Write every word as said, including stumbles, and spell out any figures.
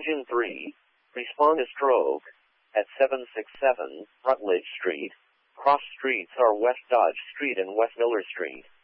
Engine three, respond to stroke at seven six seven Rutledge Street. Cross streets are West Dodge Street and West Miller Street.